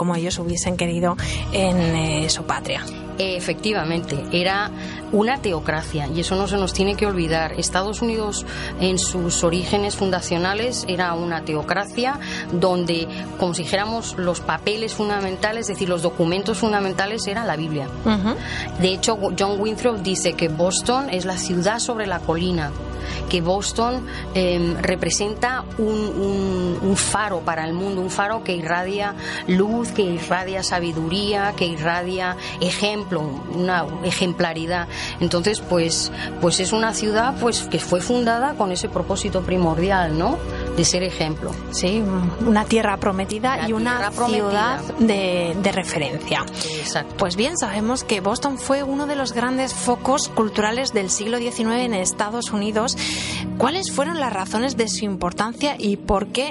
como ellos hubiesen querido en su patria. Efectivamente, era una teocracia y eso no se nos tiene que olvidar. Estados Unidos en sus orígenes fundacionales era una teocracia donde, como si dijéramos, los papeles fundamentales, es decir, los documentos fundamentales era la Biblia. De hecho, John Winthrop dice que Boston es la ciudad sobre la colina, que Boston representa un faro para el mundo, un faro que irradia luz, que irradia sabiduría, que irradia ejemplo, una ejemplaridad. Entonces, pues es una ciudad pues que fue fundada con ese propósito primordial, ¿no?, de ser ejemplo. Sí, una tierra prometida y una ciudad de referencia. Exacto. Pues bien, sabemos que Boston fue uno de los grandes focos culturales del siglo XIX en Estados Unidos. ¿Cuáles fueron las razones de su importancia y por qué?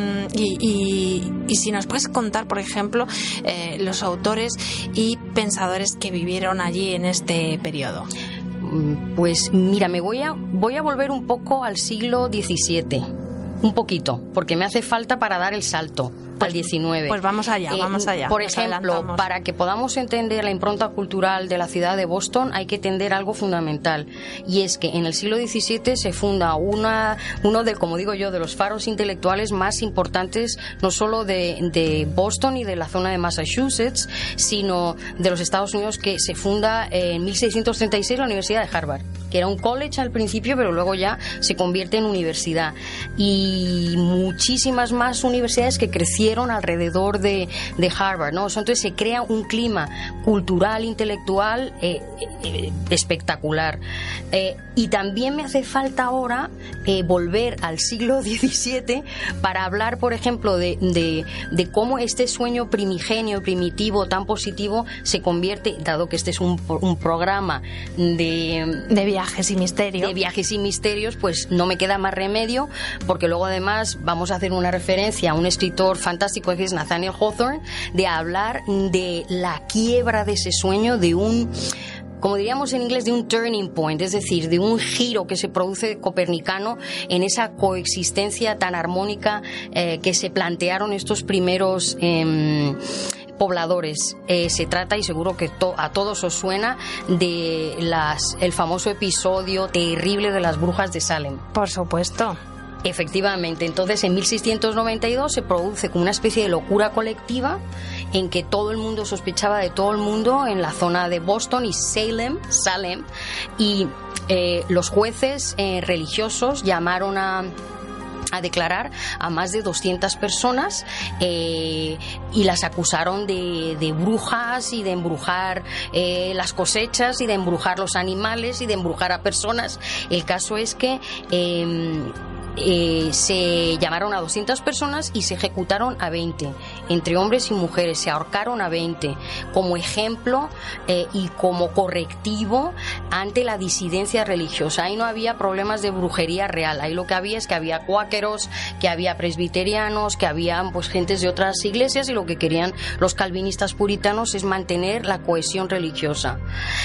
Y si nos puedes contar, por ejemplo, los autores y pensadores que vivieron allí en este periodo. Pues mira, me voy a volver un poco al siglo XVII, un poquito, porque me hace falta para dar el salto al XIX. Pues vamos allá. Por ejemplo, para que podamos entender la impronta cultural de la ciudad de Boston hay que entender algo fundamental, y es que en el siglo XVII se funda uno de, como digo yo, de los faros intelectuales más importantes, no solo de Boston y de la zona de Massachusetts, sino de los Estados Unidos, que se funda en 1636 la Universidad de Harvard, que era un college al principio, pero luego ya se convierte en universidad, y muchísimas más universidades que crecieron alrededor de Harvard, ¿no? Entonces se crea un clima cultural, intelectual espectacular. Y también me hace falta ahora volver al siglo XVII para hablar, por ejemplo, de cómo este sueño primigenio, primitivo, tan positivo, se convierte, dado que este es un programa de viajes y misterios. De viajes y misterios, pues no me queda más remedio, porque luego además vamos a hacer una referencia a un escritor fantástico que es Nathaniel Hawthorne, de hablar de la quiebra de ese sueño, de un, como diríamos en inglés, de un turning point, es decir, de un giro que se produce copernicano en esa coexistencia tan armónica que se plantearon estos primeros pobladores. Se trata, y seguro que a todos os suena, de el famoso episodio terrible de las brujas de Salem. Por supuesto. Efectivamente, entonces en 1692 se produce como una especie de locura colectiva en que todo el mundo sospechaba de todo el mundo en la zona de Boston y Salem, y los jueces religiosos llamaron a declarar a más de 200 personas y las acusaron de brujas y de embrujar las cosechas y de embrujar los animales y de embrujar a personas. El caso es que se llamaron a 200 personas y se ejecutaron a 20, entre hombres y mujeres. Se ahorcaron a 20 como ejemplo y como correctivo ante la disidencia religiosa. Ahí no había problemas de brujería real, ahí lo que había es que había cuáqueros, que había presbiterianos, que había pues gentes de otras iglesias, y lo que querían los calvinistas puritanos es mantener la cohesión religiosa.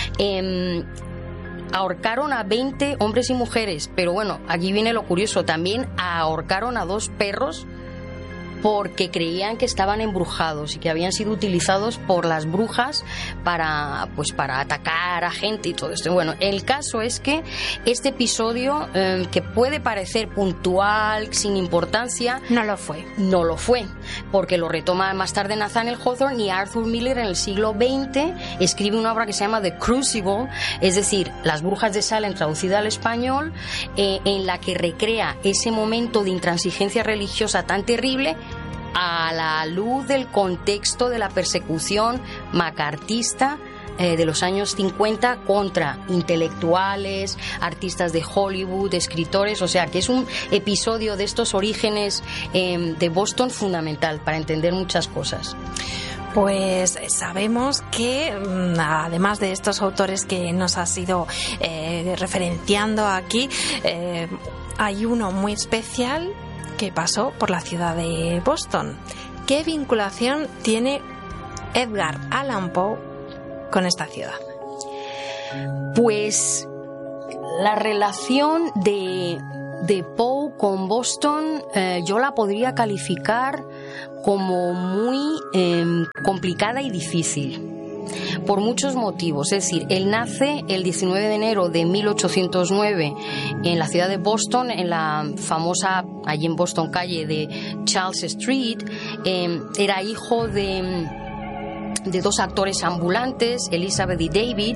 Ahorcaron a 20 hombres y mujeres, pero bueno, aquí viene lo curioso, también ahorcaron a 2 perros porque creían que estaban embrujados y que habían sido utilizados por las brujas para atacar a gente y todo esto. Bueno, el caso es que este episodio, que puede parecer puntual, sin importancia, no lo fue, porque lo retoma más tarde Nathaniel Hawthorne, y Arthur Miller en el siglo XX escribe una obra que se llama The Crucible, es decir, Las brujas de Salem traducida al español, en la que recrea ese momento de intransigencia religiosa tan terrible a la luz del contexto de la persecución macartista de los años 50 contra intelectuales, artistas de Hollywood, escritores. O sea, que es un episodio de estos orígenes de Boston fundamental para entender muchas cosas. Pues sabemos que, además de estos autores que nos has ido referenciando aquí, hay uno muy especial que pasó por la ciudad de Boston. ¿Qué vinculación tiene Edgar Allan Poe con esta ciudad? Pues la relación de Poe con Boston yo la podría calificar como muy complicada y difícil. Por muchos motivos, es decir, él nace el 19 de enero de 1809 en la ciudad de Boston, en la famosa, allí en Boston, calle de Charles Street. Era hijo de dos actores ambulantes, Elizabeth y David,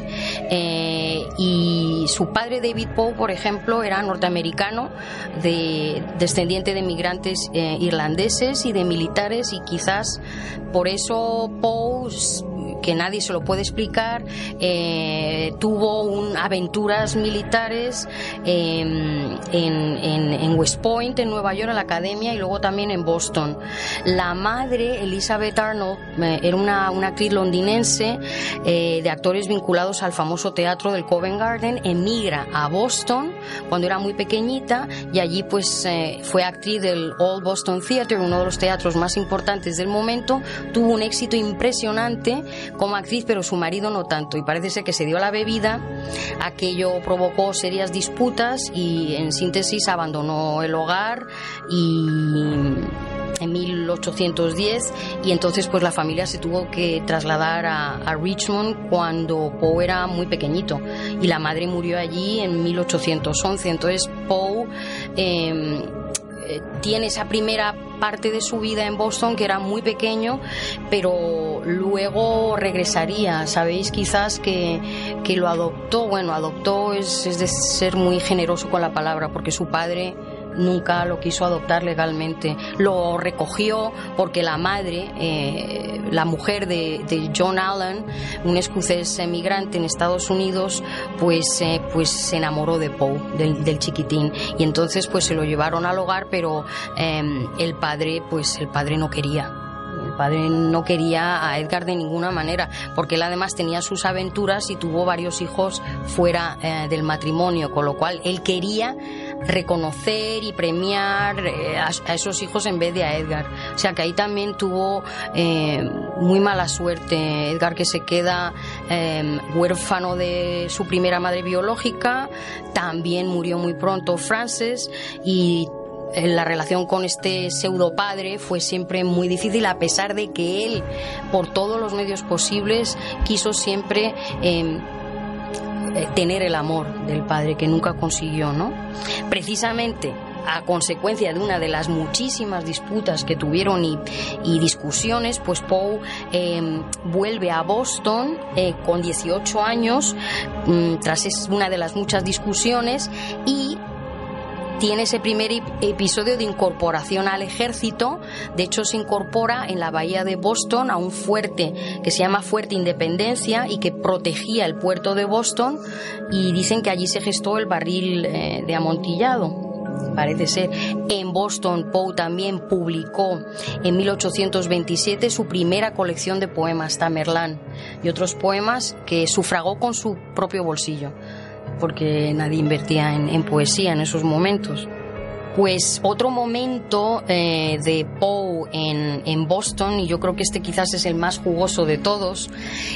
y su padre David Poe, por ejemplo, era norteamericano, descendiente de migrantes irlandeses y de militares, y quizás por eso Poe, que nadie se lo puede explicar, tuvo aventuras militares en West Point, en Nueva York, en la academia, y luego también en Boston. La madre, Elizabeth Arnold, era una actriz londinense de actores vinculados al famoso teatro del Covent Garden. Emigra a Boston cuando era muy pequeñita, y allí pues fue actriz del Old Boston Theatre, uno de los teatros más importantes del momento. Tuvo un éxito impresionante como actriz, pero su marido no tanto, y parece ser que se dio a la bebida. Aquello provocó serias disputas y, en síntesis, abandonó el hogar en 1810, y entonces pues la familia se tuvo que trasladar a Richmond cuando Poe era muy pequeñito, y la madre murió allí en 1811. Entonces Poe tiene esa primera parte de su vida en Boston, que era muy pequeño, pero luego regresaría. Sabéis quizás que lo adoptó. Bueno, adoptó es de ser muy generoso con la palabra, porque su padre nunca lo quiso adoptar legalmente. Lo recogió porque la madre, la mujer de John Allen, un escocés emigrante en Estados Unidos, pues se enamoró de Poe, del chiquitín, y entonces pues se lo llevaron al hogar, pero el padre no quería. El padre no quería a Edgar de ninguna manera, porque él además tenía sus aventuras y tuvo varios hijos fuera del matrimonio, con lo cual él quería reconocer y premiar a esos hijos en vez de a Edgar. O sea que ahí también tuvo muy mala suerte Edgar, que se queda huérfano de su primera madre biológica. También murió muy pronto Frances, y la relación con este pseudo padre fue siempre muy difícil, a pesar de que él, por todos los medios posibles, quiso siempre tener el amor del padre, que nunca consiguió, ¿no? Precisamente a consecuencia de una de las muchísimas disputas que tuvieron y discusiones, pues Poe vuelve a Boston con 18 años, tras una de las muchas discusiones, y tiene ese primer episodio de incorporación al ejército. De hecho, se incorpora en la bahía de Boston a un fuerte que se llama Fuerte Independencia y que protegía el puerto de Boston, y dicen que allí se gestó el barril de amontillado. Parece ser. En Boston, Poe también publicó en 1827 su primera colección de poemas, Tamerlán, y otros poemas que sufragó con su propio bolsillo, porque nadie invertía en poesía en esos momentos. Pues otro momento de Poe en Boston, y yo creo que este quizás es el más jugoso de todos,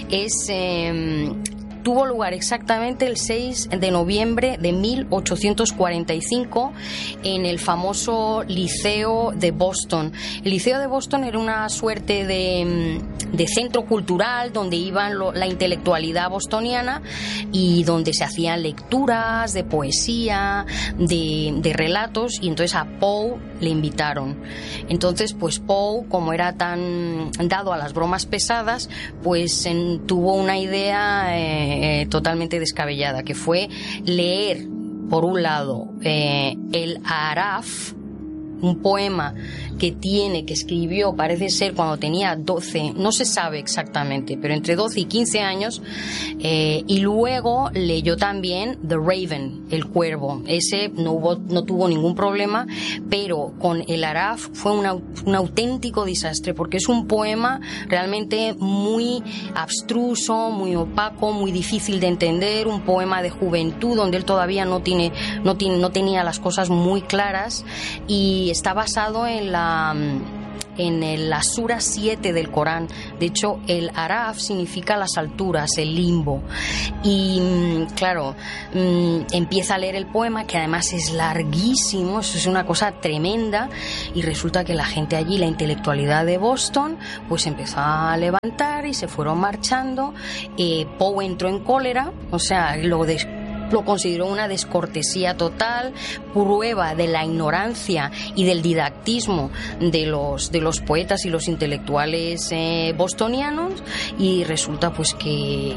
tuvo lugar exactamente el 6 de noviembre de 1845 en el famoso Liceo de Boston. El Liceo de Boston era una suerte de centro cultural donde iban la intelectualidad bostoniana y donde se hacían lecturas de poesía, de relatos, y entonces a Poe le invitaron. Entonces, pues Poe, como era tan dado a las bromas pesadas, pues tuvo una idea totalmente descabellada, que fue leer, por un lado, el Araf, un poema que escribió, parece ser cuando tenía 12, no se sabe exactamente, pero entre 12 y 15 años, y luego leyó también The Raven, el cuervo. Ese no tuvo ningún problema, pero con el Araf fue un auténtico desastre, porque es un poema realmente muy abstruso, muy opaco, muy difícil de entender, un poema de juventud donde él todavía no tenía las cosas muy claras, y está basado en la Sura 7 del Corán. De hecho, el Araf significa las alturas, el limbo. Y claro, empieza a leer el poema, que además es larguísimo, eso es una cosa tremenda, y resulta que la gente allí, la intelectualidad de Boston, pues empezó a levantar y se fueron marchando. Poe entró en cólera, o sea, lo consideró una descortesía total, prueba de la ignorancia y del didactismo de los poetas y los intelectuales bostonianos, y resulta pues que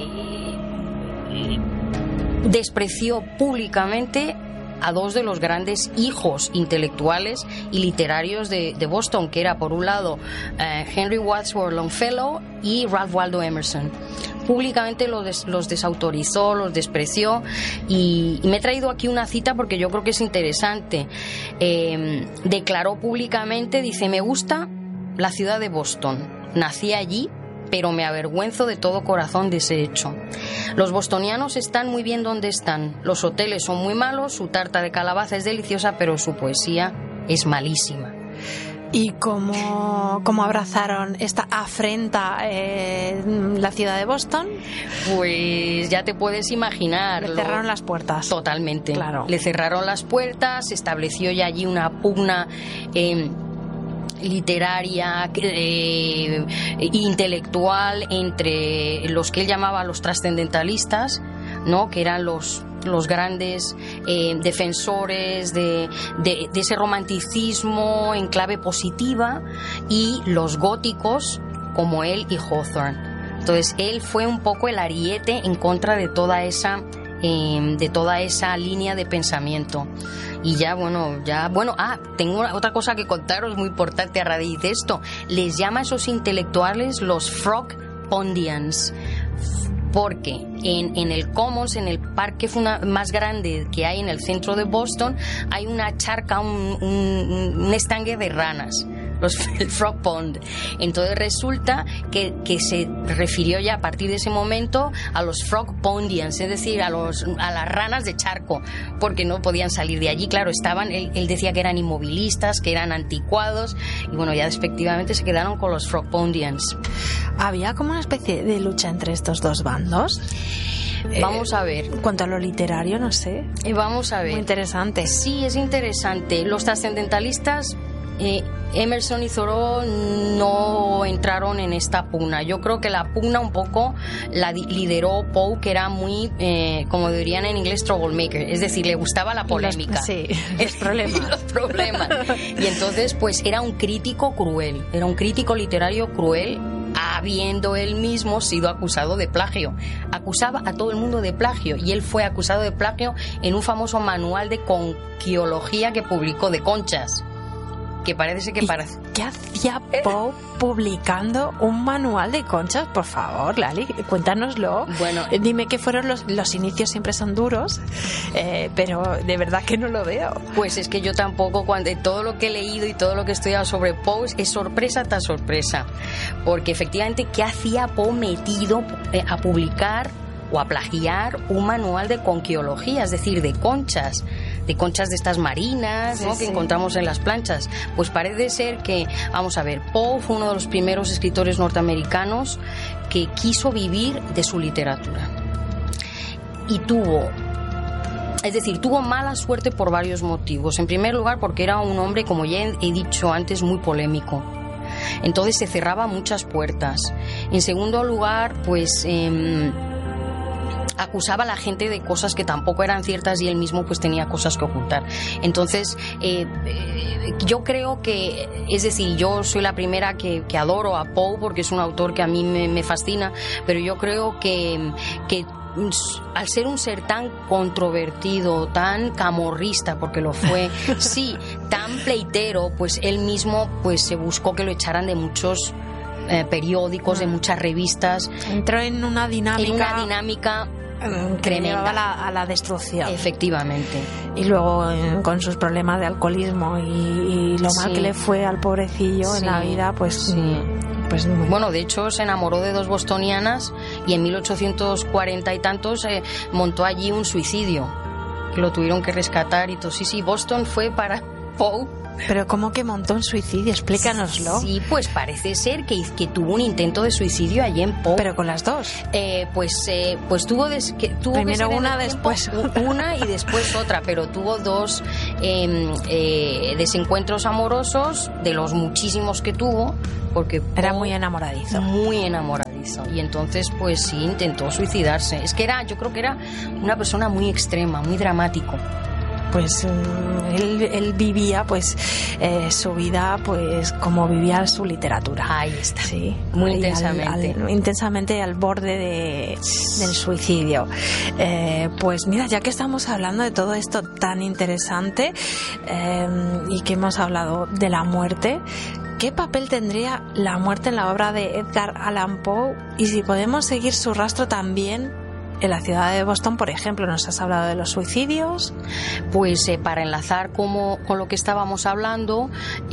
despreció públicamente a dos de los grandes hijos intelectuales y literarios de Boston, que era por un lado Henry Wadsworth Longfellow y Ralph Waldo Emerson. Públicamente los desautorizó, los despreció, y me he traído aquí una cita porque yo creo que es interesante. Declaró públicamente, dice: me gusta la ciudad de Boston, nací allí, pero me avergüenzo de todo corazón de ese hecho. Los bostonianos están muy bien donde están, los hoteles son muy malos, su tarta de calabaza es deliciosa, pero su poesía es malísima. ¿Y cómo abrazaron esta afrenta la ciudad de Boston? Pues ya te puedes imaginar. Le cerraron las puertas. Totalmente. Claro. Le cerraron las puertas, se estableció ya allí una pugna literaria, intelectual, entre los que él llamaba los trascendentalistas, ¿no?, que eran los grandes defensores de ese romanticismo en clave positiva, y los góticos como él y Hawthorne. Entonces él fue un poco el ariete en contra de toda esa línea de pensamiento. Y tengo otra cosa que contaros muy importante a raíz de esto. Les llama a esos intelectuales los Frog Pondians, porque en el Commons, en el parque más grande que hay en el centro de Boston, hay una charca, un estanque de ranas, el Frog Pond. Entonces resulta que se refirió ya a partir de ese momento a los Frog Pondians, es decir, a las ranas de charco, porque no podían salir de allí. Claro, él decía que eran inmovilistas, que eran anticuados, y bueno, ya despectivamente se quedaron con los Frog Pondians. ¿Había como una especie de lucha entre estos dos bandos? Vamos a ver. En cuanto a lo literario, no sé. Vamos a ver. Muy interesante. Sí, es interesante. Los trascendentalistas, Emerson y Thoreau, no entraron en esta pugna. Yo creo que la pugna un poco la lideró Poe, que era muy, como dirían en inglés, troublemaker, es decir, le gustaba la polémica. Los problemas. Y entonces, pues era un crítico cruel, era un crítico literario cruel, habiendo él mismo sido acusado de plagio. Acusaba a todo el mundo de plagio, y él fue acusado de plagio en un famoso manual de conquiología que publicó, de conchas, que parece que ¿Qué hacía Poe publicando un manual de conchas? Por favor, Lali, cuéntanoslo. Bueno, dime que fueron los inicios, siempre son duros, pero de verdad que no lo veo. Pues es que yo tampoco, cuando todo lo que he leído y todo lo que he estudiado sobre Poe es sorpresa tras sorpresa, porque efectivamente, ¿qué hacía Poe metido a publicar o a plagiar un manual de conquiología, es decir, de conchas de estas marinas, ¿no?, que encontramos en las planchas? Pues parece ser que, vamos a ver, Poe fue uno de los primeros escritores norteamericanos que quiso vivir de su literatura, y tuvo mala suerte por varios motivos. En primer lugar, porque era un hombre, como ya he dicho antes, muy polémico. Entonces se cerraba muchas puertas. En segundo lugar, pues acusaba a la gente de cosas que tampoco eran ciertas, y él mismo pues tenía cosas que ocultar. Entonces yo creo que, es decir, yo soy la primera que adoro a Poe, porque es un autor que a mí me fascina, pero yo creo que al ser un ser tan controvertido, tan camorrista, porque lo fue, sí, tan pleitero, pues él mismo pues se buscó que lo echaran de muchos periódicos, de muchas revistas. Entró en una dinámica que llevaba a la destrucción. Efectivamente. Y luego con sus problemas de alcoholismo y lo mal que le fue al pobrecillo en la vida, pues bueno, de hecho se enamoró de dos bostonianas, y en 1840 y tantos montó allí un suicidio, que lo tuvieron que rescatar y todo. Sí, Boston fue para Poe Pero ¿cómo que montó un suicidio? Explícanoslo. Sí, pues parece ser que tuvo un intento de suicidio allí en Pau. ¿Pero con las dos? Pues tuvo primero que una, después una y después otra, pero tuvo dos desencuentros amorosos de los muchísimos que tuvo, porque era muy enamoradizo. Muy enamoradizo. Y entonces, pues sí, intentó suicidarse. Es que yo creo que era una persona muy extrema, muy dramático. Pues él vivía pues su vida pues como vivía su literatura. Ahí está. Sí, muy intensamente. Intensamente al borde del suicidio. Pues mira, ya que estamos hablando de todo esto tan interesante y que hemos hablado de la muerte, ¿qué papel tendría la muerte en la obra de Edgar Allan Poe? Y si podemos seguir su rastro también en la ciudad de Boston, por ejemplo. Nos has hablado de los suicidios. Pues para enlazar con lo que estábamos hablando,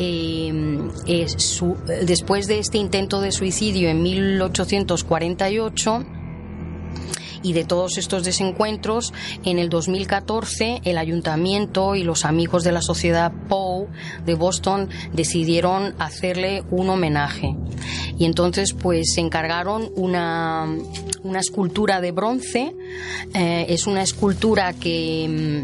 después de este intento de suicidio en 1848 y de todos estos desencuentros, en el 2014 el ayuntamiento y los amigos de la Sociedad Poe de Boston decidieron hacerle un homenaje, y entonces pues se encargaron una escultura de bronce. Es una escultura que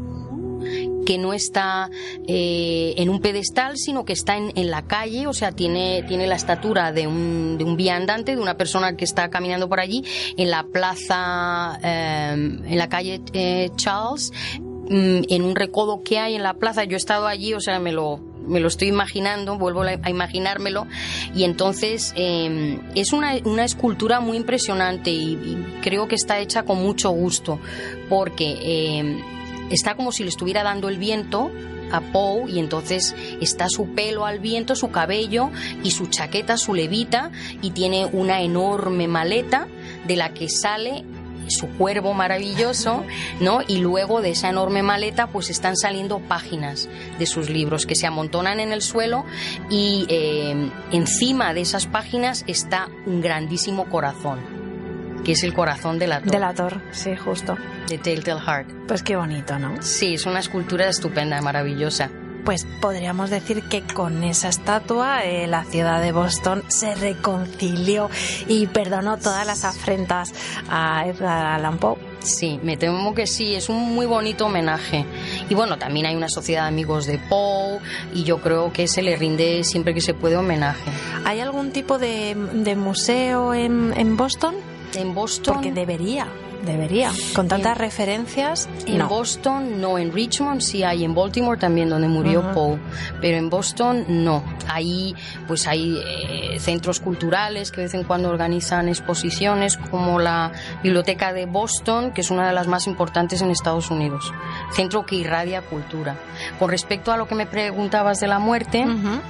no está en un pedestal, sino que está en la calle, o sea, tiene la estatura de un viandante, de una persona que está caminando por allí, en la plaza, en la calle Charles, en un recodo que hay en la plaza. Yo he estado allí, o sea, me lo estoy imaginando, vuelvo a imaginármelo, y entonces es una escultura muy impresionante y creo que está hecha con mucho gusto, porque está como si le estuviera dando el viento a Poe, y entonces está su pelo al viento, su cabello y su chaqueta, su levita, y tiene una enorme maleta de la que sale su cuervo maravilloso, ¿no? Y luego de esa enorme maleta pues están saliendo páginas de sus libros que se amontonan en el suelo, y encima de esas páginas está un grandísimo corazón, que es el corazón del ator. Del ator, sí, justo. De Telltale Heart. Pues qué bonito, ¿no? Sí, es una escultura estupenda, maravillosa. Pues podríamos decir que con esa estatua la ciudad de Boston se reconcilió y perdonó todas las afrentas a Edgar Allan Poe. Sí, me temo que sí, es un muy bonito homenaje. Y bueno, también hay una sociedad de amigos de Poe, y yo creo que se le rinde siempre que se puede homenaje. ¿Hay algún tipo de museo en Boston? En Boston, porque debería, con tantas referencias. En Boston no, en Richmond sí hay, en Baltimore también, donde murió Poe, pero en Boston no. Ahí pues hay centros culturales que de vez en cuando organizan exposiciones, como la Biblioteca de Boston, que es una de las más importantes en Estados Unidos, centro que irradia cultura. Con respecto a lo que me preguntabas de la muerte,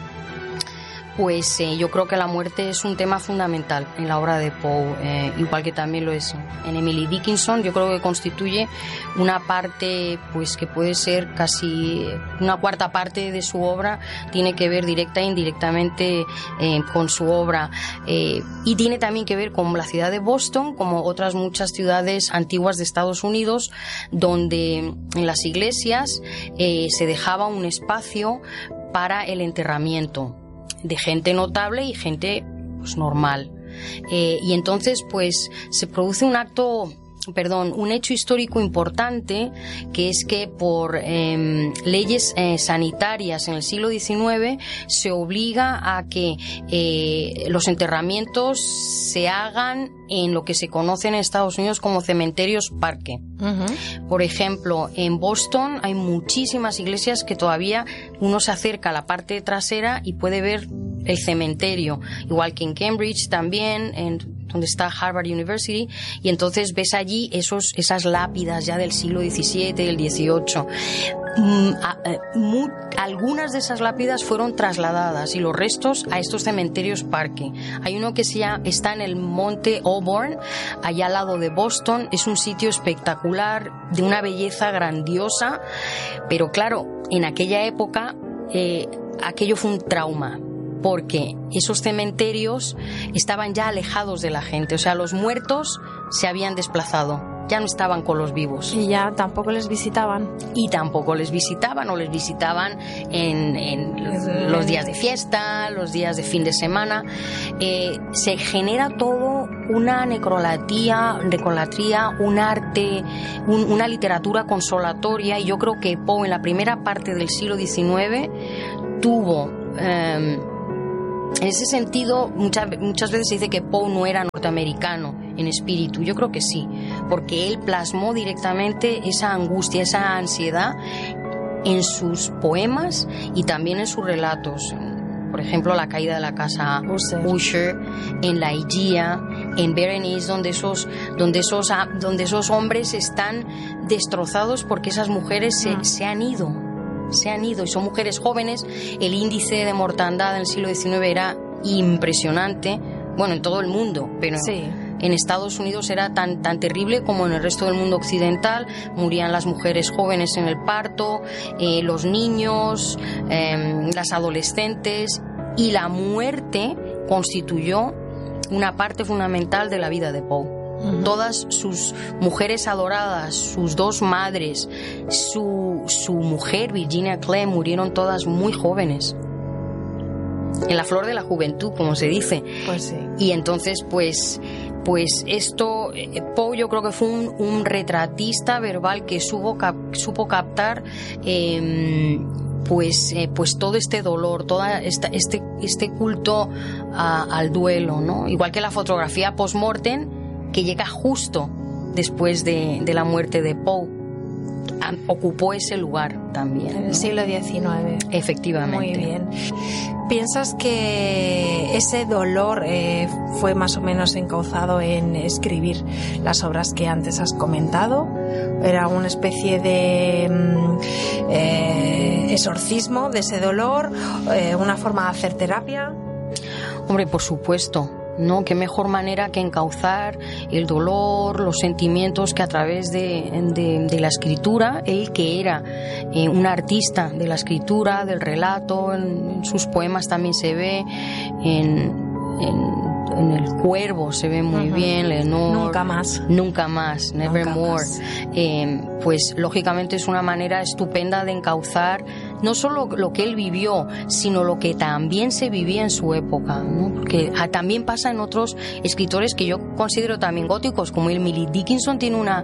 pues yo creo que la muerte es un tema fundamental en la obra de Poe, igual que también lo es en Emily Dickinson. Yo creo que constituye una parte, pues que puede ser casi una cuarta parte de su obra, tiene que ver directa e indirectamente con su obra, y tiene también que ver con la ciudad de Boston, como otras muchas ciudades antiguas de Estados Unidos, donde en las iglesias se dejaba un espacio para el enterramiento de gente notable y gente pues normal, y entonces pues se produce un hecho histórico importante, que es que por leyes sanitarias en el siglo XIX se obliga a que los enterramientos se hagan en lo que se conoce en Estados Unidos como cementerios parque. Por ejemplo, en Boston hay muchísimas iglesias que todavía uno se acerca a la parte trasera y puede ver el cementerio, igual que en Cambridge también, donde está Harvard University, y entonces ves allí esas lápidas ya del siglo XVII, del XVIII. Algunas de esas lápidas fueron trasladadas, y los restos a estos cementerios parque. Hay uno que está en el monte Auburn, allá al lado de Boston. Es un sitio espectacular, de una belleza grandiosa, pero claro, en aquella época aquello fue un trauma, porque esos cementerios estaban ya alejados de la gente, o sea, los muertos se habían desplazado ya no estaban con los vivos. Y ya tampoco les visitaban. Y tampoco les visitaban, o les visitaban en los días de fiesta, los días de fin de semana. Se genera todo una necrolatría, un arte, una literatura consolatoria, y yo creo que Poe en la primera parte del siglo XIX tuvo... en ese sentido, muchas veces se dice que Poe no era norteamericano en espíritu. Yo creo que sí, porque él plasmó directamente esa angustia, esa ansiedad en sus poemas y también en sus relatos. Por ejemplo, La caída de la casa Usher, en La Higia, en Berenice, donde esos hombres están destrozados porque esas mujeres se han ido y son mujeres jóvenes. El índice de mortandad en el siglo XIX era impresionante, bueno, en todo el mundo, pero en Estados Unidos era tan terrible como en el resto del mundo occidental. Morían las mujeres jóvenes en el parto, los niños, las adolescentes, y la muerte constituyó una parte fundamental de la vida de Poe. Todas sus mujeres adoradas, sus dos madres, su mujer Virginia Clemm, murieron todas muy jóvenes, en la flor de la juventud, como se dice. Pues sí. Y entonces pues esto, Poe, yo creo que fue un retratista verbal que supo captar pues todo este dolor, toda este culto al duelo, ¿no? Igual que la fotografía post-mortem, que llega justo después de la muerte de Poe, ocupó ese lugar también, en el siglo XIX. Efectivamente. Muy bien. ¿Piensas que ese dolor fue más o menos encauzado en escribir las obras que antes has comentado? ¿Era una especie de exorcismo de ese dolor? ¿Una forma de hacer terapia? Hombre, por supuesto, ¿no? Qué mejor manera que encauzar el dolor, los sentimientos, que a través de la escritura. Él, que era un artista de la escritura, del relato, en sus poemas también se ve, en El Cuervo se ve muy bien, Lenore, Nunca más, Nevermore. Pues lógicamente es una manera estupenda de encauzar no solo lo que él vivió, sino lo que también se vivía en su época, ¿no? Porque también pasa en otros escritores que yo considero también góticos, como Emily Dickinson tiene una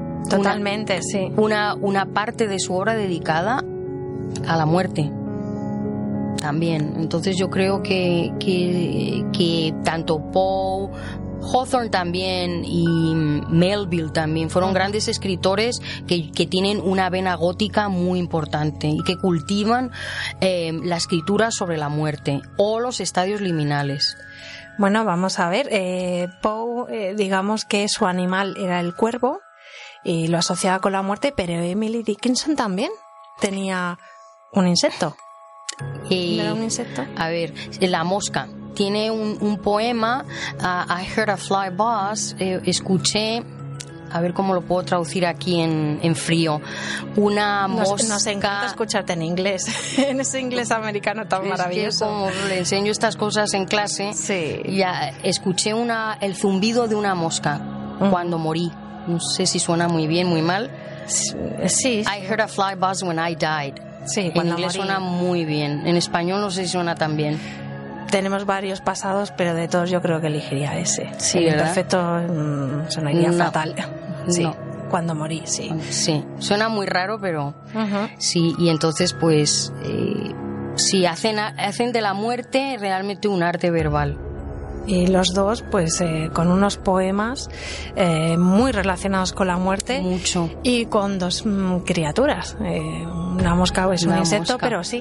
parte de su obra dedicada a la muerte también. Entonces yo creo que tanto Poe, Hawthorne también y Melville también fueron grandes escritores que tienen una vena gótica muy importante y que cultivan la escritura sobre la muerte o los estadios liminales. Bueno, vamos a ver. Poe, digamos que su animal era el cuervo y lo asociaba con la muerte, pero Emily Dickinson también tenía un insecto. ¿No era un insecto? A ver, la mosca. Tiene un poema, I Heard a Fly Buzz, escuché, a ver cómo lo puedo traducir aquí en frío, una mosca... Nos encanta escucharte en inglés, en ese inglés americano tan maravilloso. Que como le enseño estas cosas en clase, ya escuché el zumbido de una mosca cuando morí. No sé si suena muy bien, muy mal. Sí. I heard a fly buzz when I died. Sí, en inglés suena muy bien, en español no sé si suena tan bien. Tenemos varios pasados, pero de todos yo creo que elegiría ese. Sí, el ¿verdad? Perfecto sonaría fatal. Sí, no. Cuando morí, sí. Sí, suena muy raro, pero sí. Y entonces, pues, sí, hacen de la muerte realmente un arte verbal. Y los dos, pues, con unos poemas muy relacionados con la muerte. Mucho. Y con dos criaturas. Una mosca es un insecto, pero sí.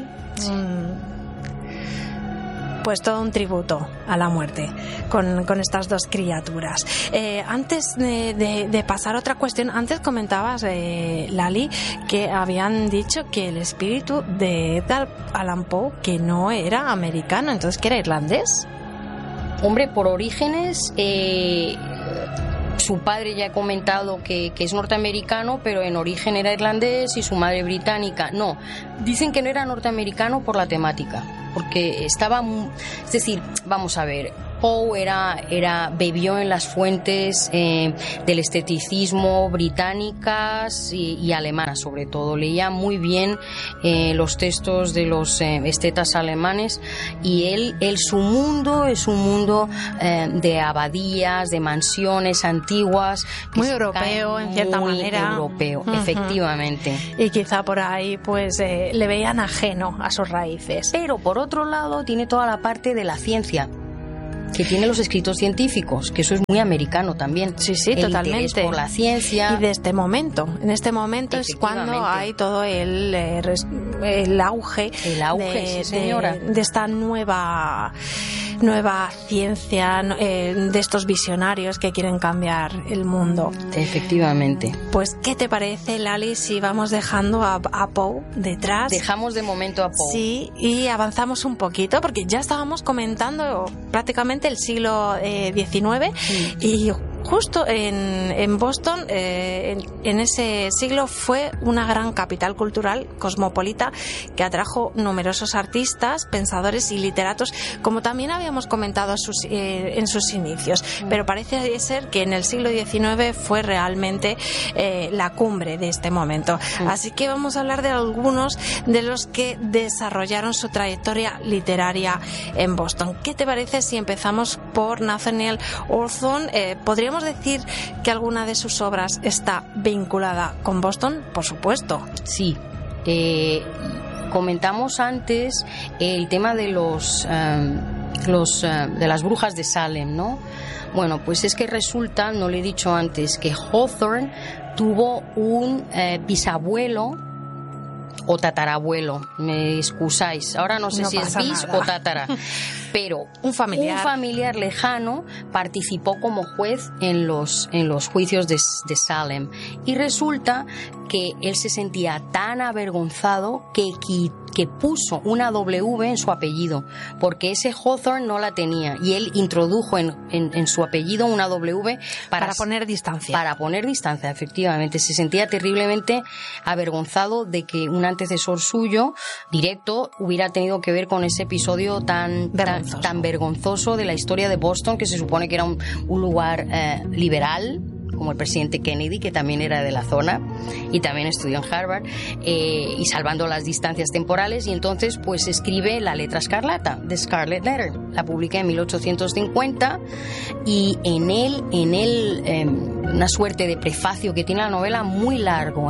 Pues todo un tributo a la muerte con estas dos criaturas. Antes de pasar a otra cuestión, antes comentabas, Lali, que habían dicho que el espíritu de Edgar Allan Poe que no era americano, entonces que era irlandés. Hombre, por orígenes, su padre ya he comentado que es norteamericano, pero en origen era irlandés, y su madre británica. No, dicen que no era norteamericano por la temática, porque estaba... Es decir, vamos a ver, Poe bebió en las fuentes del esteticismo británicas y alemanas, sobre todo. Leía muy bien los textos de los estetas alemanes, y su mundo es un mundo de abadías, de mansiones antiguas. Muy europeo, en cierta manera. Muy europeo, efectivamente. Y quizá por ahí pues le veían ajeno a sus raíces. Pero por otro lado tiene toda la parte de la ciencia, que tiene los escritos científicos, que eso es muy americano también. Sí, el totalmente. Interés por la ciencia. Y de este momento. En este momento es cuando hay todo el auge. El auge, sí, señora. De esta nueva ciencia, de estos visionarios que quieren cambiar el mundo. Efectivamente. Pues, ¿qué te parece, Lali, si vamos dejando a Poe detrás? Dejamos de momento a Poe. Sí, y avanzamos un poquito, porque ya estábamos comentando prácticamente el siglo XIX, y justo en Boston, en ese siglo, fue una gran capital cultural cosmopolita que atrajo numerosos artistas, pensadores y literatos, como también habíamos comentado en sus inicios. Pero parece ser que en el siglo XIX fue realmente la cumbre de este momento. Así que vamos a hablar de algunos de los que desarrollaron su trayectoria literaria en Boston. ¿Qué te parece si empezamos por Nathaniel Hawthorne? ¿Podríamos decir que alguna de sus obras está vinculada con Boston? Por supuesto. Sí. Comentamos antes el tema de de las brujas de Salem, ¿no? Bueno, pues es que resulta, no le he dicho antes, que Hawthorne tuvo un bisabuelo o tatarabuelo, me excusáis, ahora no sé si es bis o tatara, pero un familiar lejano participó como juez en los juicios de Salem, y resulta que él se sentía tan avergonzado que puso una W en su apellido, porque ese Hawthorne no la tenía, y él introdujo en su apellido una W para poner distancia. Para poner distancia, efectivamente. Se sentía terriblemente avergonzado de que un antecesor suyo directo hubiera tenido que ver con ese episodio tan vergonzoso de la historia de Boston, que se supone que era un lugar liberal, como el presidente Kennedy, que también era de la zona y también estudió en Harvard, y salvando las distancias temporales. Y entonces pues escribe La letra escarlata, The Scarlet Letter, la publica en 1850, y en él una suerte de prefacio que tiene la novela muy largo,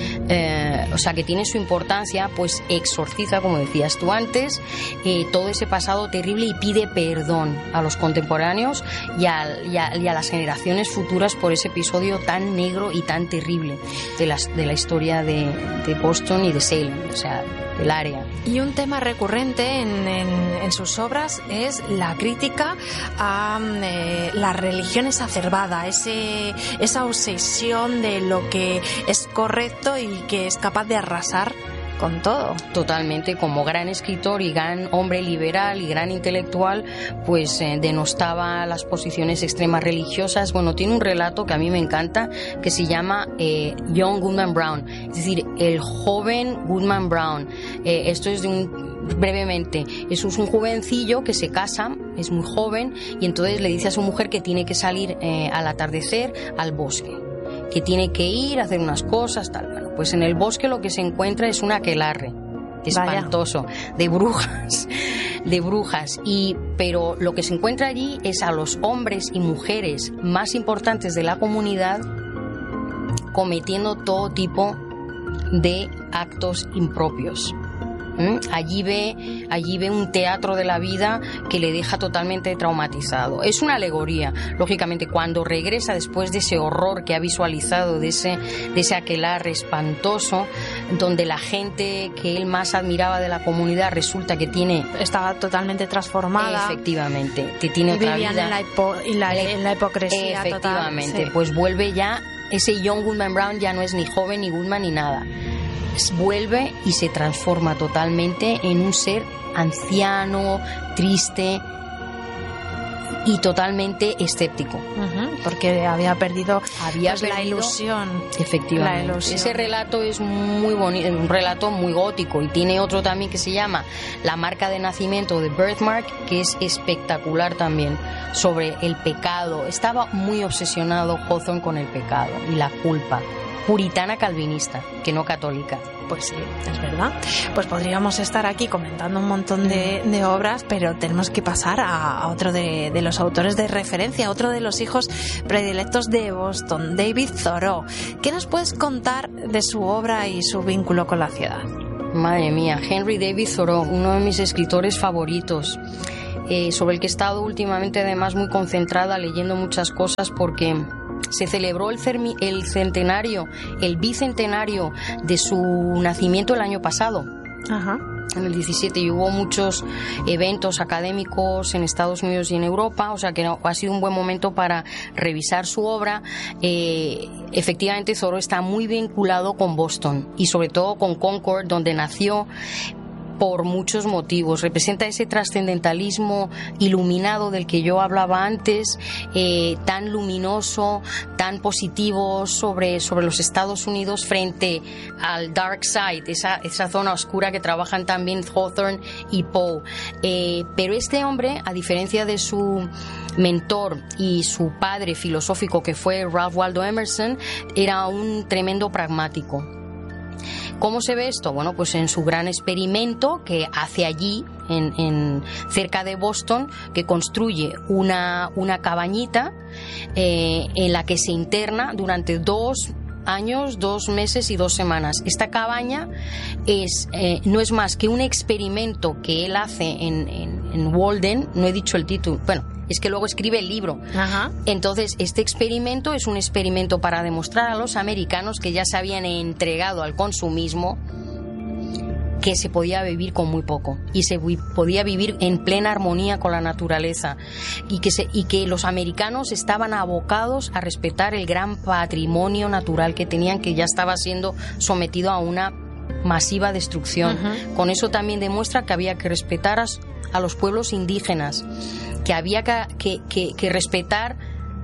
o sea, que tiene su importancia, pues exorciza, como decías tú antes, todo ese pasado terrible, y pide perdón a los contemporáneos y a las generaciones futuras por ese episodio tan negro y tan terrible de la historia de Boston y de Salem, o sea, del área. Y un tema recurrente en sus obras es la crítica a la religión exacerbada, esa obsesión de lo que es correcto y que es capaz de arrasar con todo. Totalmente, como gran escritor y gran hombre liberal y gran intelectual, pues denostaba las posiciones extremas religiosas. Bueno, tiene un relato que a mí me encanta, que se llama Young Goodman Brown, es decir, el joven Goodman Brown. Esto es brevemente, eso es un jovencillo que se casa, es muy joven, y entonces le dice a su mujer que tiene que salir al atardecer al bosque, que tiene que ir a hacer unas cosas, tal. Bueno, pues en el bosque lo que se encuentra es un aquelarre espantoso, de brujas, pero lo que se encuentra allí es a los hombres y mujeres más importantes de la comunidad cometiendo todo tipo de actos impropios. Allí ve un teatro de la vida que le deja totalmente traumatizado. Es una alegoría, lógicamente, cuando regresa después de ese horror que ha visualizado, de ese aquelarre espantoso, donde la gente que él más admiraba de la comunidad resulta que estaba totalmente transformada. Efectivamente, que tiene otra vida. En la hipocresía. Efectivamente, total, sí. Pues vuelve ya, ese Young Goodman Brown ya no es ni joven, ni Goodman, ni nada. Vuelve y se transforma totalmente en un ser anciano, triste, y totalmente escéptico. Porque había perdido la ilusión. Efectivamente. La ilusión. Ese relato es muy bonito, un relato muy gótico, y tiene otro también que se llama La marca de nacimiento, de Birthmark, que es espectacular también, sobre el pecado. Estaba muy obsesionado Hawthorne con el pecado y la culpa. Puritana calvinista, que no católica. Pues sí, es verdad. Pues podríamos estar aquí comentando un montón de obras, pero tenemos que pasar a otro de los autores de referencia, otro de los hijos predilectos de Boston, David Thoreau. ¿Qué nos puedes contar de su obra y su vínculo con la ciudad? Madre mía, Henry David Thoreau, uno de mis escritores favoritos, sobre el que he estado últimamente además muy concentrada leyendo muchas cosas, porque se celebró el bicentenario de su nacimiento el año pasado. Ajá. En el 17, y hubo muchos eventos académicos en Estados Unidos y en Europa, o sea que ha sido un buen momento para revisar su obra. Efectivamente, Thoreau está muy vinculado con Boston y sobre todo con Concord, donde nació, por muchos motivos. Representa ese trascendentalismo iluminado del que yo hablaba antes, tan luminoso, tan positivo sobre los Estados Unidos frente al dark side, esa zona oscura que trabajan también Hawthorne y Poe. Pero este hombre, a diferencia de su mentor y su padre filosófico, que fue Ralph Waldo Emerson, era un tremendo pragmático. ¿Cómo se ve esto? Bueno, pues en su gran experimento que hace allí, cerca de Boston, que construye una cabañita en la que se interna durante 2 años, 2 meses y 2 semanas. Esta cabaña no es más que un experimento que él hace en Walden. No he dicho el título, bueno, es que luego escribe el libro. Ajá. Entonces, este experimento es un experimento para demostrar a los americanos que ya se habían entregado al consumismo, que se podía vivir con muy poco y se podía vivir en plena armonía con la naturaleza, y que los americanos estaban abocados a respetar el gran patrimonio natural que tenían, que ya estaba siendo sometido a una masiva destrucción. Uh-huh. Con eso también demuestra que había que respetar a los pueblos indígenas, que había que respetar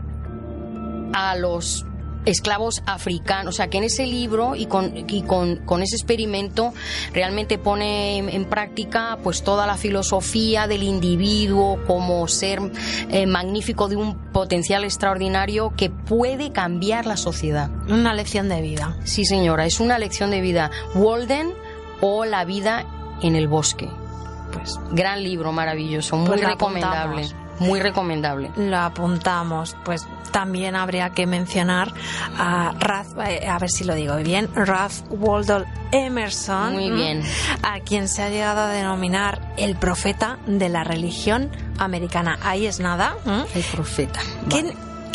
a los esclavos africanos. O sea, que en ese libro y con ese experimento realmente pone en práctica pues toda la filosofía del individuo como ser magnífico, de un potencial extraordinario que puede cambiar la sociedad. Una lección de vida. Sí, señora, es una lección de vida. Walden o La vida en el bosque. Pues gran libro, maravilloso, muy recomendable. Muy recomendable. Lo apuntamos. Pues también habría que mencionar a a ver si lo digo bien, Ralph Waldo Emerson. Muy bien. A quien se ha llegado a denominar el profeta de la religión americana. Ahí es nada. El profeta. Vale.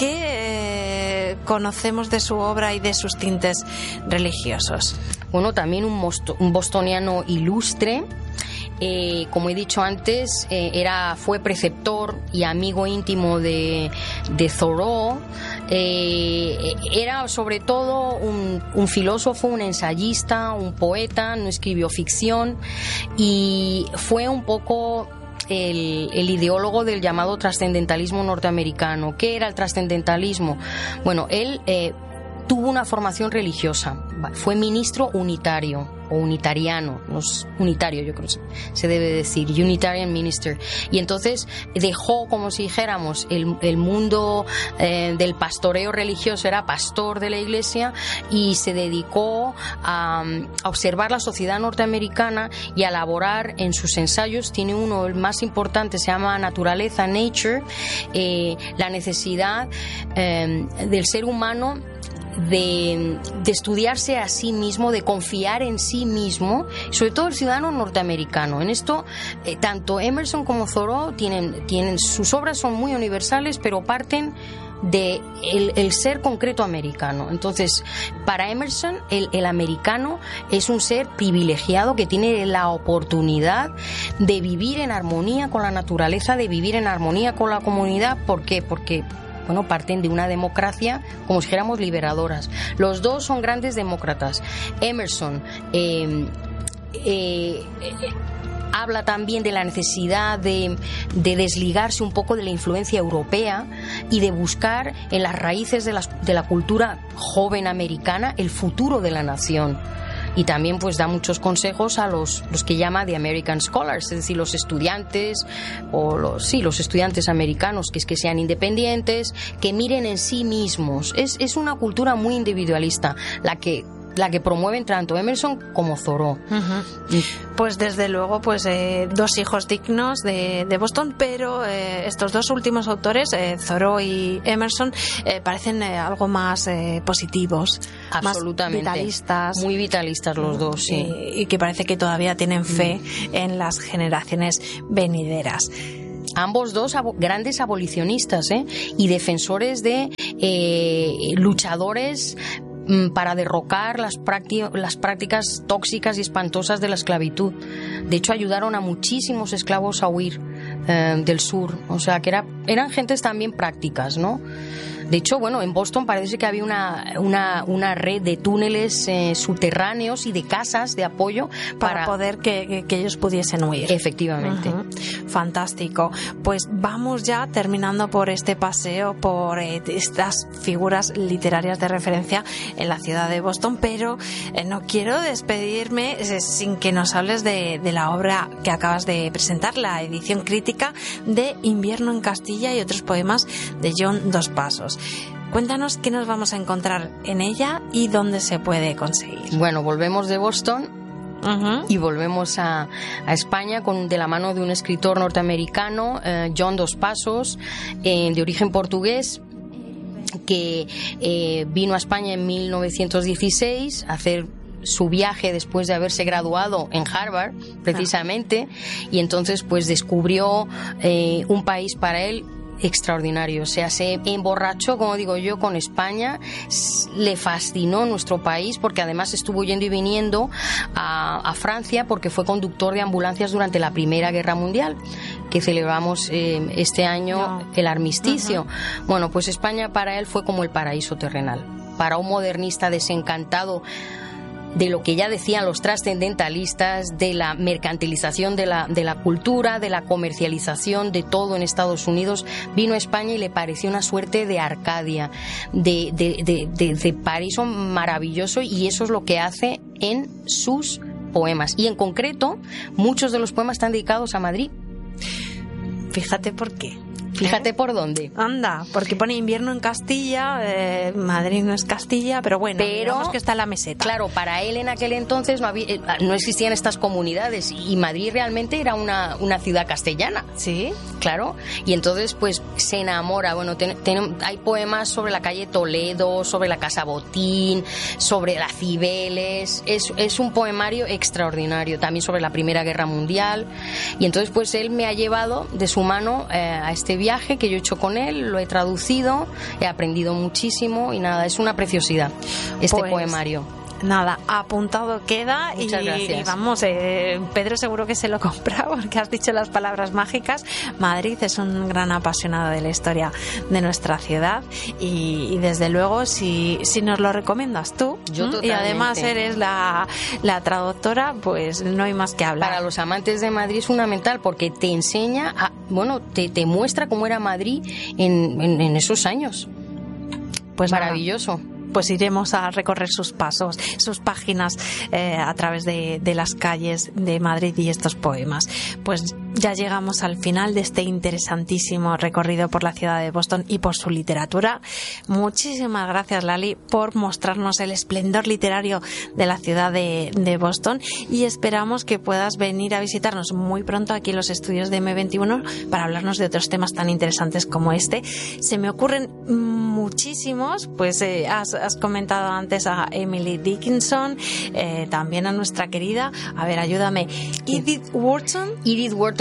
¿Qué conocemos de su obra y de sus tintes religiosos? Bueno, también un bostoniano ilustre. Como he dicho antes, fue preceptor y amigo íntimo de Thoreau. Era sobre todo un filósofo, un ensayista, un poeta, no escribió ficción, y fue un poco el ideólogo del llamado trascendentalismo norteamericano. ¿Qué era el trascendentalismo? Bueno, él tuvo una formación religiosa, fue ministro unitario o unitariano, no es unitario, yo creo que se debe decir, Unitarian Minister, y entonces dejó, como si dijéramos, el mundo del pastoreo religioso, era pastor de la iglesia, y se dedicó a observar la sociedad norteamericana y a elaborar en sus ensayos. Tiene uno, el más importante, se llama Naturaleza, Nature, la necesidad del ser humano de estudiarse a sí mismo, de confiar en sí mismo, sobre todo el ciudadano norteamericano. En esto, tanto Emerson como Thoreau tienen sus obras son muy universales, pero parten de el ser concreto americano. Entonces, para Emerson, el americano es un ser privilegiado que tiene la oportunidad de vivir en armonía con la naturaleza, de vivir en armonía con la comunidad. ¿Por qué? Porque parten de una democracia, como si dijéramos, liberadoras. Los dos son grandes demócratas. Emerson habla también de la necesidad de desligarse un poco de la influencia europea y de buscar en las raíces de la cultura joven americana el futuro de la nación. Y también pues da muchos consejos a los que llama The American Scholars, es decir, los estudiantes o los estudiantes americanos, que es que sean independientes, que miren en sí mismos. Es una cultura muy individualista la que promueven tanto Emerson como Thoreau. Uh-huh. Pues desde luego, pues dos hijos dignos de Boston, pero estos dos últimos autores, Thoreau y Emerson, parecen algo más positivos, absolutamente, más vitalistas, muy vitalistas los dos, sí, y que parece que todavía tienen fe en las generaciones venideras. Ambos dos grandes abolicionistas, y defensores de luchadores para derrocar las prácticas tóxicas y espantosas de la esclavitud. De hecho, ayudaron a muchísimos esclavos a huir del sur. O sea, que eran gentes también prácticas, ¿no? De hecho, bueno, en Boston parece que había una red de túneles subterráneos y de casas de apoyo para poder que ellos pudiesen huir. Efectivamente. Uh-huh. Fantástico. Pues vamos ya terminando por este paseo por estas figuras literarias de referencia en la ciudad de Boston, pero no quiero despedirme sin que nos hables de la obra que acabas de presentar, la edición crítica de Invierno en Castilla y otros poemas de John Dos Passos. Cuéntanos qué nos vamos a encontrar en ella y dónde se puede conseguir. Bueno, volvemos de Boston. Uh-huh. Y volvemos a España de la mano de un escritor norteamericano, John Dos Passos, de origen portugués, que vino a España en 1916 a hacer su viaje después de haberse graduado en Harvard, precisamente, y entonces pues descubrió un país para él extraordinario. O sea, se emborrachó, como digo yo, con España, le fascinó nuestro país, porque además estuvo yendo y viniendo a Francia, porque fue conductor de ambulancias durante la Primera Guerra Mundial, que celebramos este año el armisticio. Uh-huh. Bueno, pues España para él fue como el paraíso terrenal. Para un modernista desencantado de lo que ya decían los trascendentalistas, de la mercantilización de la cultura, de la comercialización de todo en Estados Unidos, vino a España y le pareció una suerte de Arcadia, de paraíso maravilloso, y eso es lo que hace en sus poemas. Y en concreto, muchos de los poemas están dedicados a Madrid. Fíjate por qué. Fíjate por dónde. Anda, porque pone invierno en Castilla, Madrid no es Castilla, pero bueno, digamos que está en la meseta. Claro, para él en aquel entonces no existían estas comunidades, y Madrid realmente era una ciudad castellana. Sí. Claro, y entonces pues se enamora. Bueno, hay poemas sobre la calle Toledo, sobre la Casa Botín, sobre las Cibeles. Es un poemario extraordinario, también sobre la Primera Guerra Mundial. Y entonces pues él me ha llevado de su mano a este viaje que yo he hecho con él, lo he traducido, he aprendido muchísimo, y nada, es una preciosidad este poemario. Nada, apuntado queda. Muchas gracias. Y vamos, Pedro seguro que se lo compra, porque has dicho las palabras mágicas. Madrid es un gran apasionado de la historia de nuestra ciudad, y desde luego si nos lo recomiendas tú, y además eres la traductora, pues no hay más que hablar. Para los amantes de Madrid es fundamental, porque te enseña, te muestra cómo era Madrid en esos años. Pues maravilloso. Pues iremos a recorrer sus pasos, sus páginas a través de las calles de Madrid y estos poemas. Pues ya llegamos al final de este interesantísimo recorrido por la ciudad de Boston y por su literatura. Muchísimas gracias, Lali, por mostrarnos el esplendor literario de la ciudad de Boston, y esperamos que puedas venir a visitarnos muy pronto aquí en los estudios de M21 para hablarnos de otros temas tan interesantes como este. Se me ocurren muchísimos, pues has comentado antes a Emily Dickinson, también a nuestra querida, a ver, ayúdame, Edith Wharton. Edith Wharton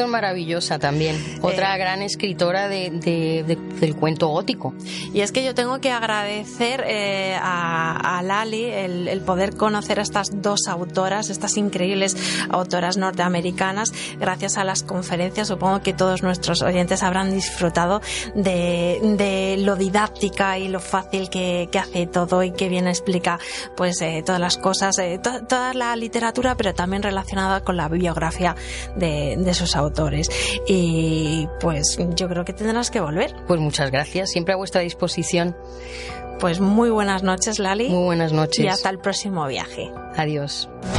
Johnson, maravillosa también, otra gran escritora del cuento gótico. Y es que yo tengo que agradecer a Lali el poder conocer a estas dos autoras, estas increíbles autoras norteamericanas, gracias a las conferencias. Supongo que todos nuestros oyentes habrán disfrutado de lo didáctica y lo fácil que hace todo, y que bien explica pues todas las cosas, toda la literatura, pero también relacionada con la biografía de sus autores. Y pues yo creo que tendrás que volver. Pues muchas gracias, siempre a vuestra disposición. Pues muy buenas noches, Lali. Muy buenas noches. Y hasta el próximo viaje. Adiós.